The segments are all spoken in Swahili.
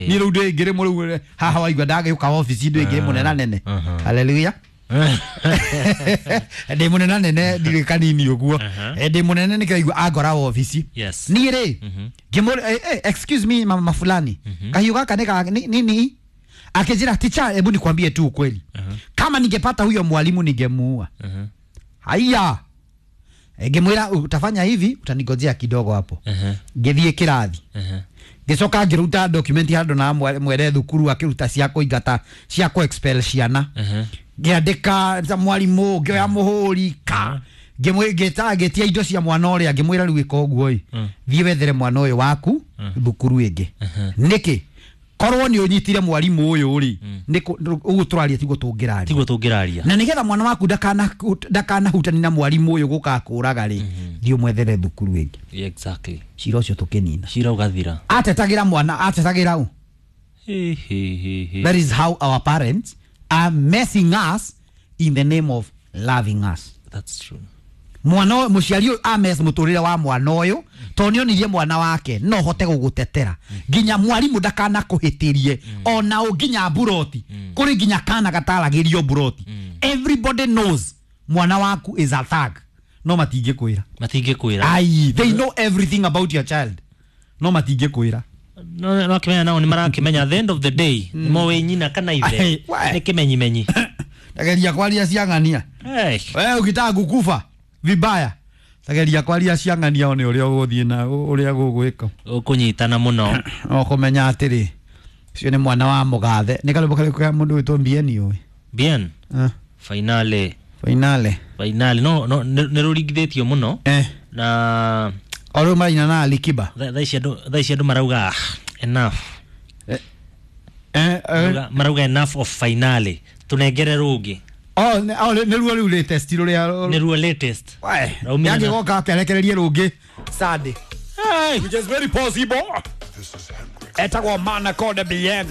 ni rude ingire mu haha waigwa ndage uka office ndu ingire munena nene haleluya ndi munena nene ndi kanini uguo ndi munena ni kaigwa agora office ni ri excuse me mama fulani kahiyo kaka nini akijira teacher hebu nikwambie tu ukweli kama ningepata huyo mwalimu ningemuua haya ngemwira utafanya hivi utanigojea kidogo hapo ngethie kirathi gicoka ngiruta document hando na mwere thukuru akiruta ciako igata ciako expel ciana ngiandika za mwalimu ngioya muhuri ka ngimwigeta getia indo cia mwana uria ngimwira riu iko guo thie wethere mwana uyu waku thukuru ingi niki korwo ni unyitire mwalimu uyu uri niko ugu turaria tigo tungiraria na nigetha mwana waku dakana hutani na mwalimu uyu guka kuraga ri thio mwethere thukuru ingi exactly shiro cio tukenina shiro gathira atetagira mwana atetagira u that is how our parents are messing us in the name of loving us. That's true. Mwana muciari ames muturire wa mwana uyu tonio nirie mwana wake no hote gugutetera ginya mwalimu ndakana kuhitirie ona uginya buroti kuri ginya kana gataragirio buroti everybody knows mwana waku is a thug no matinge kwira ai they know everything about your child no matinge kwira no kimenya nao ni marakimenya at the end of the day mo wenyina kana ithe ni kimenyi tageria kwaria ciangania wewe ukitaka kukufa vibaya tageria kwaria ciangania one uria uguthie na uria gugwika ukunyitana muno okumenya atiri cio ni mwana wa mugathe ni kalebo kale kwa mundu witwa bien finale no ne rurigithitio muno na oro marina na Alikiba thaicia andu marauga enough marauga enough of finale tunengere rugi ne ruo latest yange goka akerekererie rugi Sunday which is very possible etagwo mana called Bien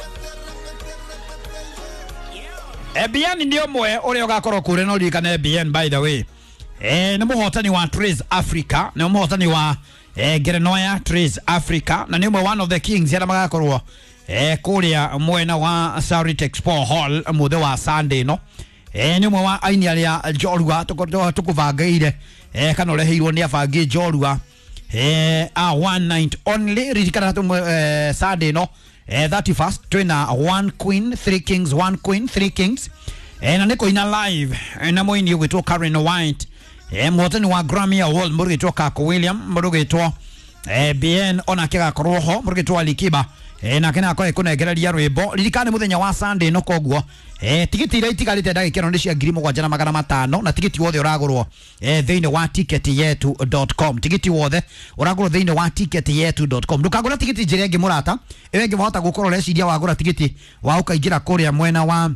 Bien ndio mwe uri ugakorwo kure no rikane Bien by the way ni muhotani wa Trace Africa ni muhotani wa Gerenoya Trace Africa na ni one of the kings ya magakorwo kuria mwena wa Sarit Expo Hall muthe wa Sunday no ni mwe wa aini aria Jorua tukuvangaire kana reheirwo ni avangi Jorua one night only ririkana tu Sunday no 31st twina one queen three kings one queen three kings na niko ina live na moini ugitwo Karen White mwotani wa Grammy Award murugitwo Kako William murugitwo Bien ona kiga koroho murugitwo Alikiba na kena akore kunegereria rwimbo ririkane muthenya wa Sunday no koguo tigiti ira itigarite ndagikero ndi cia 7,500 na tigiti wothe uragurwo theine wa ticketyetu.com tigiti wothe uragurwo theine wa ticketyetu.com ndukagura tigiti njire ngi murata ewe ngi mohota gukorwo reciria wagura tigiti wa ukaingira kuria mwena wa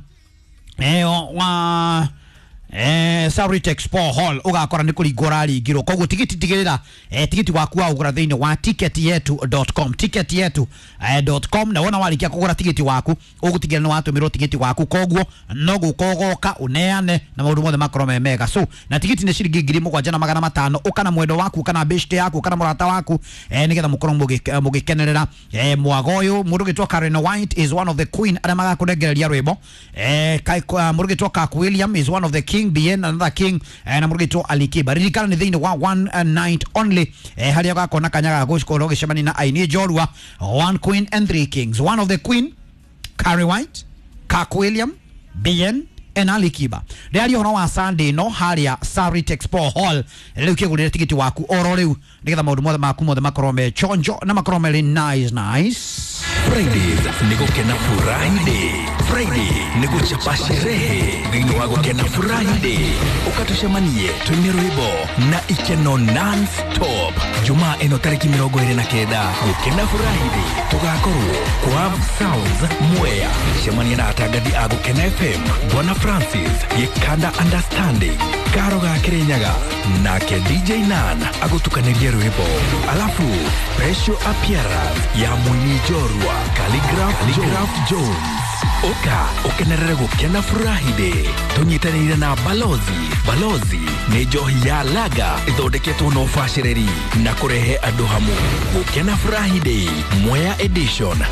Sarit Expo Hall ugakora ni kuringora ringiro koguo tigiti tigirira tigiti waku wa ugura theine wa ticketyetu.com ticketyetu.com na wona warikia kugura tigiti waku ugutigira ni watumirwo tigiti waku koguo no gukogoka uneane na maundu mothe makorwo mega so na tigiti ni ciringi 7,500 ukana mwendo waku kana best yaku kana murata waku nigetha mukorwo mugikenerera mwagoyo mundu gitwa Karen White is one of the queen ara magakunegereria rwimbo mundu gitwa Kako William is one of the king Bien another king na murugitwo Alikiba ririkana ni thini wa one night only haria gakona kanyaga gushikoro gicemani na aini Jorua one queen and three kings one of the queen Karen White Kako William Bien and Alikiba ndio hono wa Sunday no haria Sarit Expo Hall leo kigurire tigiti waku oro riu nigetha maundu mothe maku mothe makorwo me chonjo na makorwo me nice Fridays niko kena Friday niko chapa sherehe thini wa gukena Friday ukatushemanie twine rwimbo na ikeno non-stop Jumaa ino tariki 29 gukena Friday tugakorwo kwa Sounds Mwea shemania na atangadi a Gukena FM Bwana Francis Yekanda Understanding Karoga Kirinyaga nake DJ Nan agutukanirie rwimbo alafu special appearance ya Mwini Jorua Calligraph Jones Oka ukenerere gukena Friday tunyitanire na Balozi ni njohi ya laga ithondeketwo no bacireri na kurehe andu hamwe gukena Friday Mwea edition Jumaa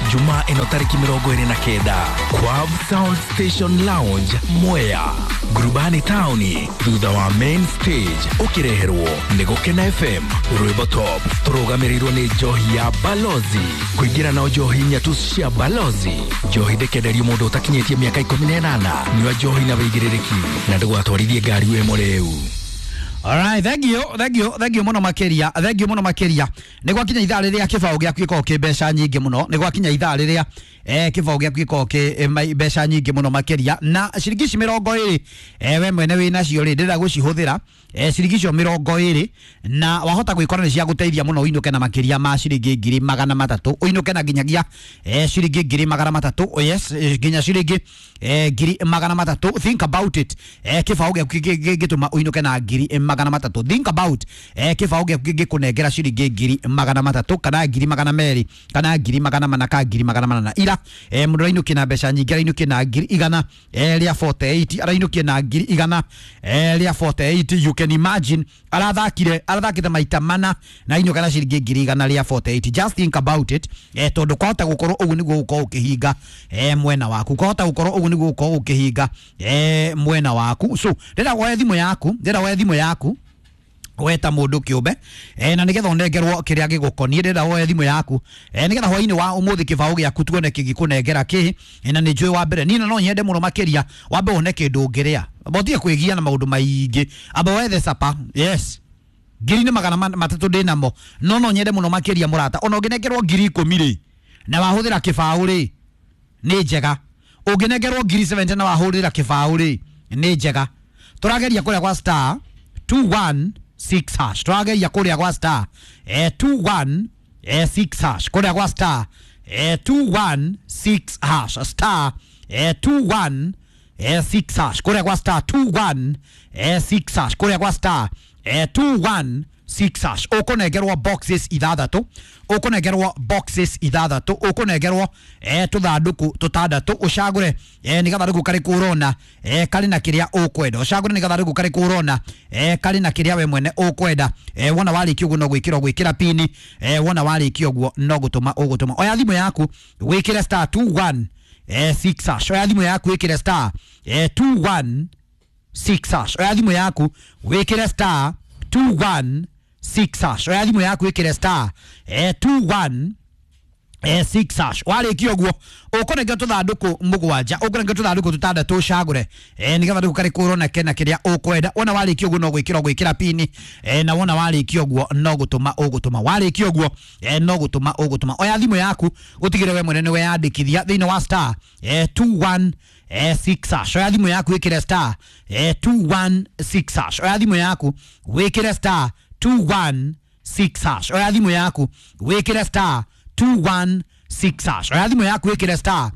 ino tariki 29 Quab Sound Station Lounge Mwea Grubani Towni thutha wa main stage ukireherwo ni Gukena FM Rwimbo Top turugamirirwo ni njohi ya Balozi kuingira na njohi nyatu cia Balozi njohi ndekenderio mundu utakinyitie miaka 18 niwa njohi na wigiririki na ndugwatwarithie ngari we mureu. Alright, thank you muno makeria. Ni gwakinya ithaa riria kibao giaku gikoo ki mbeca nyingi muno. Ni gwakinya ithaa riria kibao giaku gikoo ki mbeca nyingi muno makeria na ciringi 20 we mwene wina cio ri ndira gucihuthira ciringi cio 20 na wahota gwikora ni cia guteithia muno uinuke na makeria ma ciringi 300 uinuke na nginyagia ciringi 300 yes nginya ciringi 300. Think about it kibao giaku gituma uinuke na 300. Think about kibao giaku gikunengera ciringi 300 kana 200 kana 400 ka 400 ira mundu rainuki na mbeca nyingi rainuki na 100 ria 48 rainuki na 100 ria 48. You can imagine arathakite maita mana na inuka na ciringi 100 ria 48. Just think about it tondu kohota gukorwo ugu niguo uko ukihinga mwena waku kohota gukorwo ugu niguo uko ukihinga mwena waku. So ndira we thimu yaku weta mundu kiumbe na nigetha unengerwo kiria gigukonie ndira woe thimu yaku nigetha hwaini wa umuthi kibao giaku tuone kigikunengera ki na ni njui wa mbere nina no nyende muno makeria wambe one kindu ngiria botie kwigia na maundu maingi aba wethe sapa yes ngiri ni 300 ndinamo no nyende muno makeria murata ona unginengerwo 10,000 ri na wahuthira kibao ri ni njega unginengerwo 70 na wahuthira kibao ri ni njega turageria kuria kwa star 216 hash turageria kuria kwa star 216 hash kuria kwa star 216 hash star 216 hash kuria kwa star 216 hash kuria kwa star 216 hash ukunengerwo boxes ithathatu ukunengerwo tuthanduku tutandatu ucagure ni gathanduku kari kurona kari na kiria ukwenda ucagure ni gathanduku kari kurona kari na kiria we mwene ukwenda wona wariki uguo no gwikira pini wona wariki uguo no gutuma oya thimu yaku wikire star 216 hash oya thimu yaku wikire star 216 hash oya thimu yaku wikire star 216 hash oya thimu yaku wikire star 216 wariki oguo ukunengerwo tuthanduku mugwanja ukunengerwo tuthanduku tutandatu ucagure ni gathanduku kari kurona kena kiria ukwenda wona wariki oguo no gwikira pini na wona wariki oguo no gutuma wariki oguo no gutuma oya thimu yaku utigire we mwene we yandikithia thiini wa star 216 hash oya thimu yaku wikire star 216 hash oya thimu yaku wikire star 216 hash oya thimu yaku wikire star 216 hash oya thimu yaku wikire star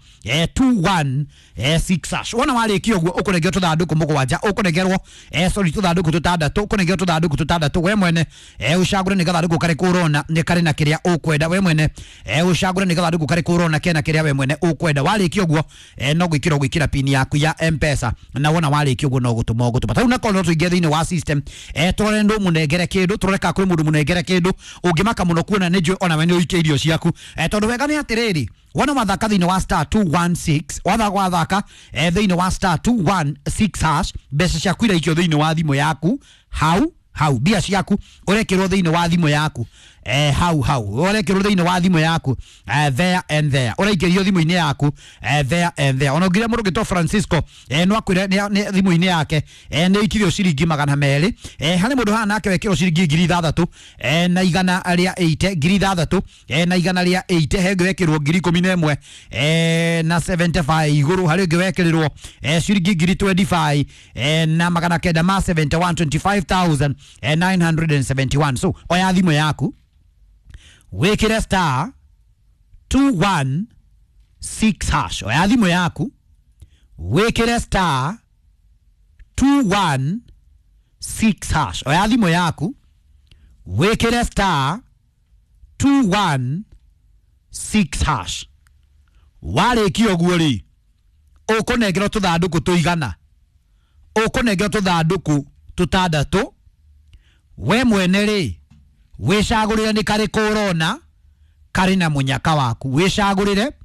216 hash wona wariki oguo ukunengerwo tuthanduku mugwanja ukunengerwo tuthanduku tutandatu ukunengerwo tuthanduku tutandatu we mwene ucagure ni gathanduku kari kurona ni kari na kiria ukwenda we mwene ucagure ni gathanduku kari kurona kena kiria we mwene ukwenda wariki oguo no gwikira pini yaku ya M-Pesa na wona wariki oguo no gutuma tau na kono tuingie thiini wa system turore ndu munengere kindu tureka kuri mundu munengere kindu ungimaka muno kuona ni njui ona we ni uike irio ciaku tondu wega ni atiriri wana wathaka thiini wa star 216 wathaka thiini wa star 216 hash mbeca ciaku iraikio thiini wa thimu yaku hau bia ciaku urekirwo thiini wa thimu yaku hau urekirwo thiini wa thimu yaku there and there ureikirio thimu-ini yaku there and there ona ngira mundu gitwa Francisco no akwire ni thimu-ini yake ni ikirio ciringi 200 hari mundu hana nake wekirwo ciringi 6,000 na igana ria 8 na igana ria 8 hengi wekirwo 11,000 na 75 iguru hari ungi wekirirwo ciringi 25 na magana kenda ma 71 25,971. So oya thimu yaku wikire star 216 hash oya thimu yaku wikire star 216 hash oya thimu yaku wikire star 216 hash wariki oguo ri ukunengerwo tuthanduku tuigana ukunengerwo tuthanduku tutandatu we mwene ri wicagurire ni kari kurona kari na munyaka waku wicagurire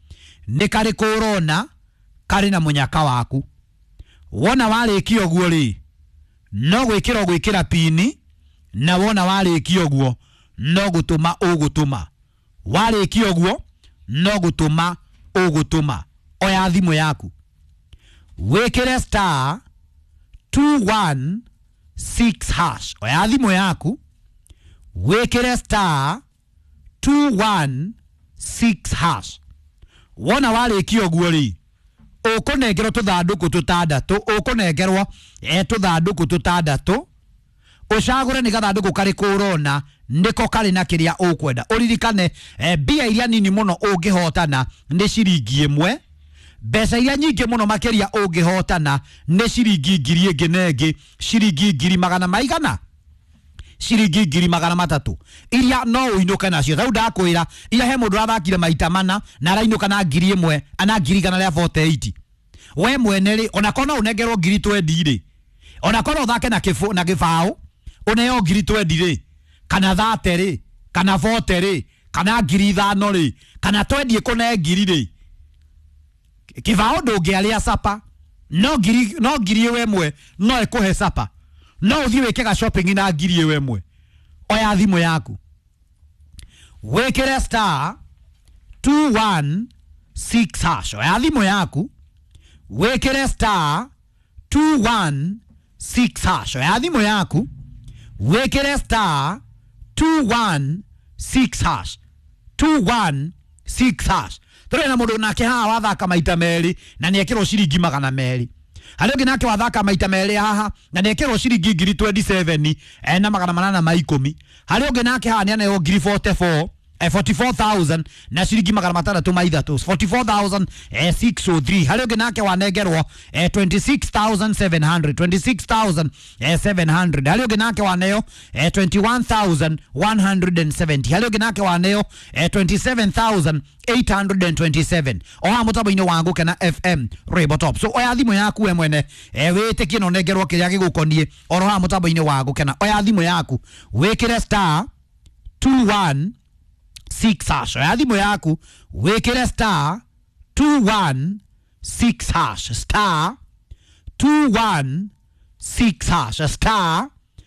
nĩ karĩ kũrona karĩ na mũnyaka waku. Wona warĩkia ũguo rĩ, no gwĩkĩra pini, na wona warĩkia ũguo no gũtũma ũgũtũma. Warĩkia ũguo no gũtũma ũgũtũma. Oya thimũ yaku wĩkĩre star 216 hash. Oya thimũ yaku wĩkĩre star 216 hash. Wona warĩkia ũguo rĩ, ũkũnengerwo tũthandũkũ tũtandatũ. Ũkũnengerwo tũthandũkũ tũtandatũ. Ũcagũre nĩ gathandũkũ karĩ kũrona nĩko karĩ na kĩrĩa ũkwenda. Ũririkane mbia iria nini mũno ũngĩhotana nĩ ciringi 1. Mbeca iria nyingĩ mũno makĩria ũngĩhotana nĩ ciringi 1,000 na ĩngĩ ciringi 100 maigana. Ciringi 300 iria no uinuke nacio. Tau ndakwĩra ira he mũndũ arathakire maita 4 na arainuka na 1,000 ana 148. We mwene rĩ, ona kona unengerwo 20 rĩ, ona kona uthake na gĩbaũ uneo 20 rĩ, kana 30 rĩ, kana 40 rĩ, kana 5,000 rĩ, kana twendie kone 1,000 rĩ, kĩbaũ ndũngĩarĩa sapa. No 1,000 no ĩkũhe sapa. No uthie wekega shopping na 1,000. Oya thimũ yaku wekere star 216 hash. Oya thimũ yaku wekere star 216 hash. Oya thimũ yaku wekere star 216 hash. 216 hash. Tũrĩ na mũndũ nake haha wathaka maita merĩ na nĩekĩrwo ciringi 200. Harĩ ũngĩ nake wathaka maita merĩ haha na nĩekĩrwo ciringi 27 na 810. Harĩ ũngĩ nake haha nĩ aneo 44,000 na ciringi 603 maithatũ. 44,603. Harĩ ũngĩ nake wanengerwo 26,700. 26,700. Harĩ ũngĩ nake waneo 21,170. Harĩ ũngĩ nake waneo 27,827. Oha mũtambo-inĩ wa Gũkena FM Rwĩmbo Top. So oya thimũ yaku we mwene wĩtĩkie na ũnengerwo kĩrĩa gĩgũkoniĩ oro ha mũtambo-inĩ wa Gũkena. Oya thimũ yaku wĩkĩre star 216 hash. Oya thimũ yaku wĩkĩre star 216 hash. Star 216 hash. Star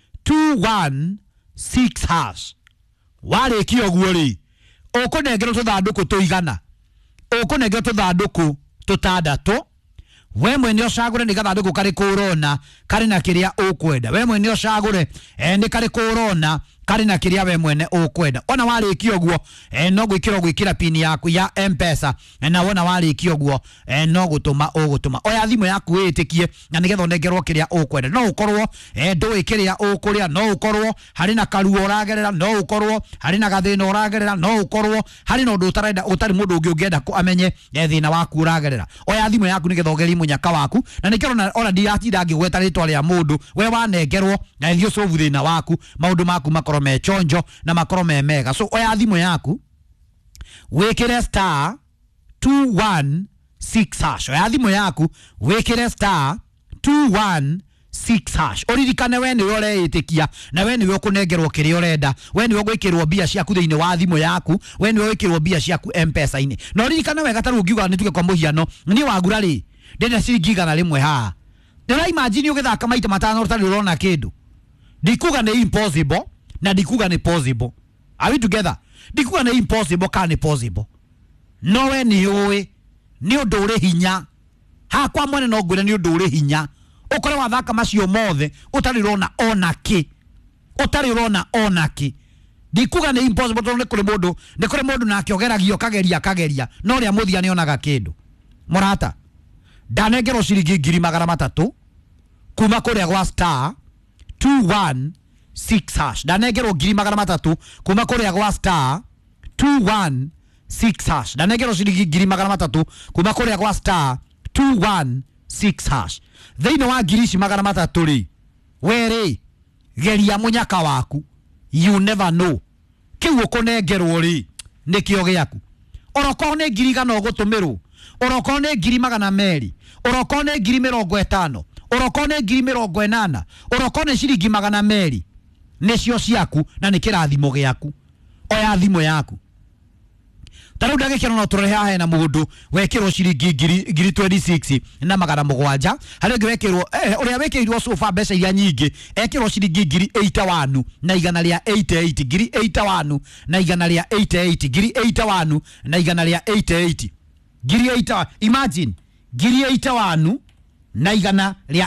216 hash. Warĩkia ũguo rĩ, ũkũnengerwo tũthandũkũ tũigana. Ũkũnengerwo tũthandũkũ tũtandatũ. We mwene ũcagũre nĩ gathandũkũ karĩ kũrona karĩ na kĩrĩa ũkwenda. We mwene ũcagũre nĩ karĩ kũrona karĩ na kĩrĩa we mwene ũkwenda. Ona warĩkia ũguo no gwĩkĩra pini yaku ya M-Pesa na wona warĩkia ũguo no gũtũma ũgũtũma. Oya thimũ yaku wĩtĩkie na nĩgetha ũnengerwo kĩrĩa ũkwenda. No ũkorwo ndũĩ kĩrĩa ũkũrĩa, no ũkorwo harĩ na karuo ũragerera, no ũkorwo harĩ na gathĩna ũragerera, no ũkorwo harĩ na ũndũ ũtarĩ mũndũ ũngĩ ũngĩenda amenye thĩna waku ũragerera. Oya thimũ yaku nĩgetha ũgerie mũnyaka waku na nĩkĩrona ona ndiratinda ngĩgweta rĩtwa rĩa mũndũ. We wanengerwo na ithio solve thĩna waku, maũndũ maku makorwo me chonjo na makorwo me mega. So oya thimũ yaku wĩkĩre star 216 hash. Oya thimũ yaku wĩkĩre star 216 hash. Ũririkane we nĩwe ũreĩtĩkia na we nĩwe ũkũnengerwo kĩrĩa ũrenda. We nĩwe gwĩkĩrwo mbia ciaku thĩinĩ wa thimũ yaku. We nĩwe gwĩkĩrwo mbia ciaku M-Pesa-inĩ. Na ũririkane wega tarũ ngiuga nĩ tuge kwa mũhiano niĩ wagura rĩ ndĩna ciringi 100 haha. Ndĩra imagine ũgĩthaka maita 5 ũtarĩ ũrona kĩndũ. Ndikuga nĩ impossible na ndikuga nĩ possible. Are we together? Ndikuga nĩ impossible kana nĩ possible. No we nĩ ũĩ nĩ ũndũ ũrĩ hinya. Hakwa mwene no ngwĩre nĩ ũndũ ũrĩ hinya. Ũkore wathaka macio mothe ũtarĩ ũrona ona kĩ. Ũtarĩ ũrona ona kĩ. Ndikuga nĩ impossible tondũ nĩ kũrĩ mũndũ nake ogeragio kageria no rĩa mũthia nĩ onaga kĩndũ. Mũrata ndanengerwo ciringi 300 kuma kũrĩa gwa star 216 hash. Ndanengerwo 300 kuma kũrĩa gwa star 216 hash. Ndanengerwo ciringi 300 kuma kũrĩa gwa star 216 hash. Thĩinĩ wa 300 rĩ, we rĩ geria mũnyaka waku. You never know. Kĩu ũkũnengerwo rĩ nĩkĩo gĩaku. Orokorwo nĩ 1,000 ũgũtũmĩrwo, orokorwo nĩ 200, orokorwo nĩ 50,000, orokorwo nĩ 80,000, orokorwo nĩ ciringi 200, nĩcio ciaku na nĩ kĩrathimo gĩaku. Oya thimũ yaku Taru ndagekero no turehe hahe na mundu wekirwo ciringi ngiri 26 na magana mugwanja hari ngi wekirwo uria wekirwo sofa mbeca iria nyingi ekirwo ciringi ngiri 81 na igana ria 88 ngiri 81 na igana ria 88 ngiri 81 na igana ria 88 ngiri 8 imagine ngiri 81 na igana ria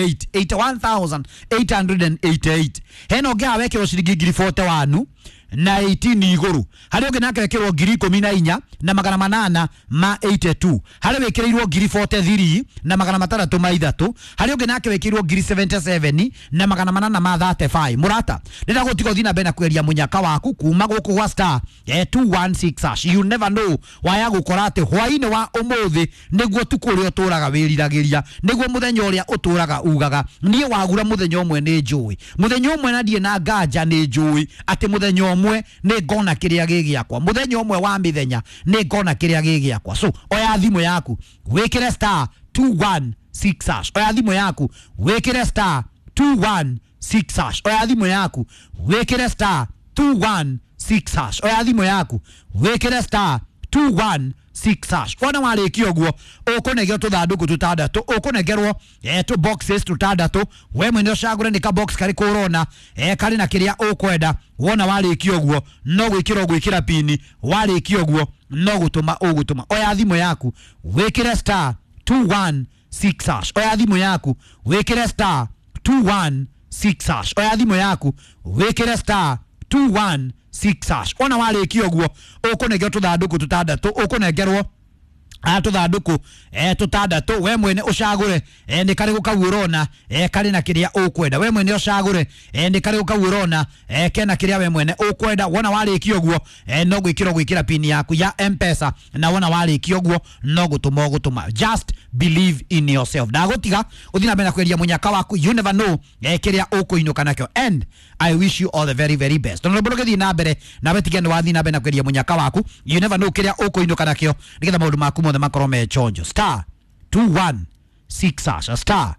81,888 heno gya wekirwo ciringi ngiri 41 na 18 iguru hari ungi nake wekirwo ngiri 14 na magana 8 ma 82 hari wekirirwo ngiri 43 na magana 3 ma 3 hari ungi nake wekirwo ngiri 77 na magana 8 ma 35 murata ndenda gutigo thina bena kweria munyaka waku kuma guku gwa star 216 hash you never know waya gukorate hwaine wa umuthi niguo tukurio turaga wiriragiria niguo muthenya uria uturaga ugaga nie wagura muthenya umwe ni njui muthenya umwe na die na nganja ni njui ati muthenya umwe ni ngona kiria gigiakwa muthenya umwe wa mithenya ni ngona kiria gigiakwa so oya thimu yaku wikire star 216 hash oya thimu yaku wikire star 216 hash oya thimu yaku wikire star 216 hash oya thimu yaku wikire star 216 hash wana warikio guo ukunegero tuthanduku tutandatu ukunegerwo tu boxes tutandatu we mwene ucagure ni ka box kari kurona kari na kiria ukwenda wona warikio guo no gwikira pini warikio guo no gutuma oya thimu yaku wikire star 216 hash oya thimu yaku wikire star 216 hash oya thimu yaku wikire star 216 hash ona warikio guo ukunegero tuthanduku tutandatu ukunegerwo tuthanduku tutandatu we mwene ucagure ni kari gukawurona kari na kiria ukwenda we mwene ucagure ni kari gukawurona kena kiria we mwene ukwenda wona warikio guo no gwikira pini yaku ya M-Pesa na wona warikio guo no gutuma just believe in yourself dagotiga uthina bena kweria munyaka waku you never know kiria ukuinuka nakyo and I wish you all the very very best no bologethi na mbere na betigene wathina bena kweria munyaka waku you never know kiria ukuinuka nakyo nigetha maundu maku mothe makorwo me chonjo star 216 hash star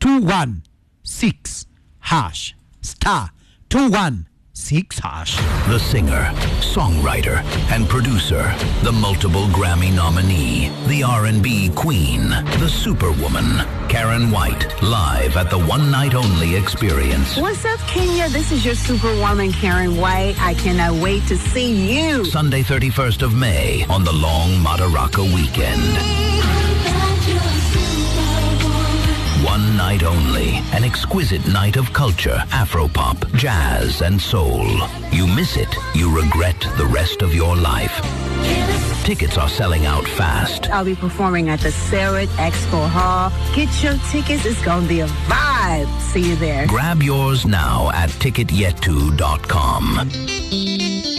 216 hash star 216 hash. The singer, songwriter, and producer, the multiple Grammy nominee, the R&B queen, the superwoman, Karen White, live at the One Night Only Experience. What's up, Kenya? This is your superwoman, Karen White. I cannot wait to see you. Sunday, 31st of May, on the long Madaraka weekend. One night only, an exquisite night of culture, Afropop, jazz, and soul. You miss it, you regret the rest of your life. Tickets are selling out fast. I'll be performing at the Sarah Expo Hall. Get your tickets, it's gonna be a vibe. See you there. Grab yours now at ticketyet2.com.